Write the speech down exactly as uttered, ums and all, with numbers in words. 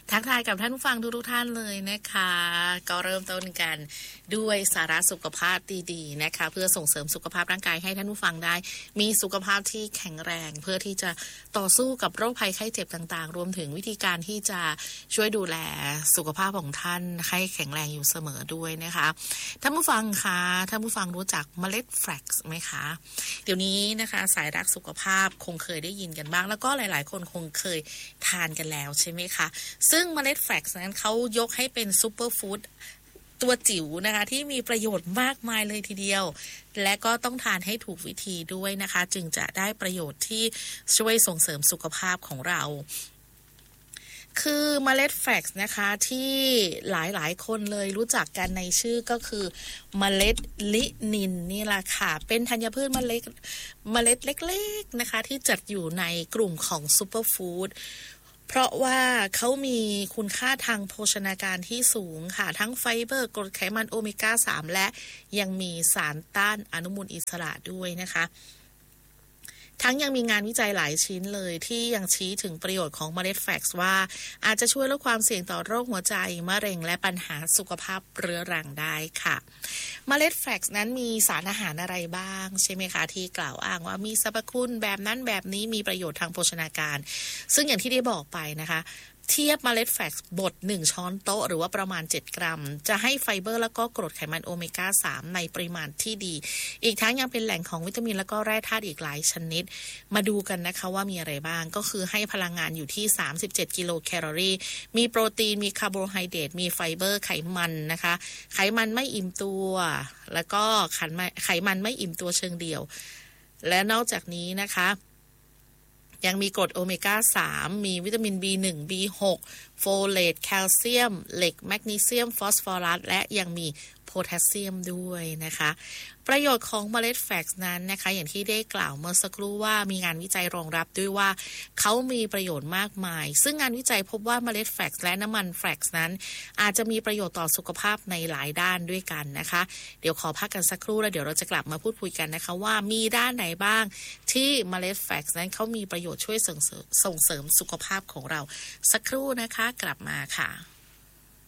ทักทายกับท่านผู้ฟังทุกๆท่านเลยนะคะก็เริ่มต้นกันด้วยสาระสุขภาพดีๆนะคะเพื่อส่งเสริมสุขภาพร่างกายให้ท่านผู้ฟังได้มีสุขภาพที่แข็งแรงเพื่อที่จะต่อสู้กับโรคภัยไข้เจ็บต่างๆรวมถึงวิธีการที่จะช่วยดูแลสุขภาพของท่านให้แข็งแรงอยู่เสมอด้วยนะคะท่านผู้ฟังคะท่านผู้ฟังรู้จักเมล็ดแฟลกซ์ไหมคะเดี๋ยวนี้นะคะสายรักสุขภาพคงเคยได้ยินกันบ้างแล้วก็หลายๆคนคงเคยทานกันแล้วใช่ไหมคะซึ่งเมล็ดแฟลกซ์นั้นเขายกให้เป็นซูเปอร์ฟู้ดตัวจิ๋วนะคะที่มีประโยชน์มากมายเลยทีเดียวและก็ต้องทานให้ถูกวิธีด้วยนะคะจึงจะได้ประโยชน์ที่ช่วยส่งเสริมสุขภาพของเราคือเมล็ดแฟลกซ์นะคะที่หลายๆคนเลยรู้จักกันในชื่อก็คือเมล็ดลินินนี่แหละค่ะเป็นธัญพืชเมล็ดเมล็ดเล็กๆนะคะที่จัดอยู่ในกลุ่มของซูเปอร์ฟู้ดเพราะว่าเขามีคุณค่าทางโภชนาการที่สูงค่ะทั้งไฟเบอร์กรดไขมันโอเมก้าสามและยังมีสารต้านอนุมูลอิสระด้วยนะคะทั้งยังมีงานวิจัยหลายชิ้นเลยที่ยังชี้ถึงประโยชน์ของเมล็ดแฟลกซ์ว่าอาจจะช่วยลดความเสี่ยงต่อโรคหัวใจมะเร็งและปัญหาสุขภาพเรื้อรังได้ค่ะเมล็ดแฟลกซ์นั้นมีสารอาหารอะไรบ้างใช่ไหมคะที่กล่าวอ้างว่ามีสรรพคุณแบบนั้นแบบนี้มีประโยชน์ทางโภชนาการซึ่งอย่างที่ได้บอกไปนะคะเทียบเมล็ดแฟลกซ์บดหนึ่งช้อนโต๊ะหรือว่าประมาณเจ็ดกรัมจะให้ไฟเบอร์แล้วก็กรดไขมันโอเมก้าสามในปริมาณที่ดีอีกทั้งยังเป็นแหล่งของวิตามินแล้วก็แร่ธาตุอีกหลายชนิดมาดูกันนะคะว่ามีอะไรบ้างก็คือให้พลังงานอยู่ที่สามสิบเจ็ดกิโลแคลอรี่มีโปรตีนมีคาร์โบไฮเดรตมีไฟเบอร์ไขมันนะคะไขมันไม่อิ่มตัวแล้วก็ไขมันไม่อิ่มตัวเชิงเดี่ยวและนอกจากนี้นะคะยังมีกรดโอเมก้าสามมีวิตามิน บี หนึ่ง บี หก โฟเลตแคลเซียมเหล็กแมกนีเซียมฟอสฟอรัสและยังมีโพแทสเซียมด้วยนะคะประโยชน์ของเมล็ดแฟลกซ์นั้นนะคะอย่างที่ได้กล่าวเมื่อสักครู่ว่ามีงานวิจัยรองรับด้วยว่าเขามีประโยชน์มากมายซึ่งงานวิจัยพบว่าเมล็ดแฟลกซ์และน้ำมันแฟลกซ์นั้นอาจจะมีประโยชน์ต่อสุขภาพในหลายด้านด้วยกันนะคะเดี๋ยวขอพักกันสักครู่แล้วเดี๋ยวเราจะกลับมาพูดคุยกันนะคะว่ามีด้านไหนบ้างที่เมล็ดแฟลกซ์นั้นเขามีประโยชน์ช่วยส่งเสริมส่งเสริมสุขภาพของเราสักครู่นะคะกลับมาค่ะ